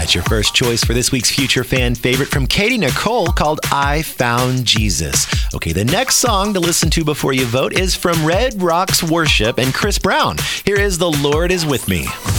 That's your first choice for this week's Future Fan favorite from Katie Nicole called I Found Jesus. Okay, the next song to listen to before you vote is from Red Rocks Worship and Chris Brown. Here is The Lord Is With Me.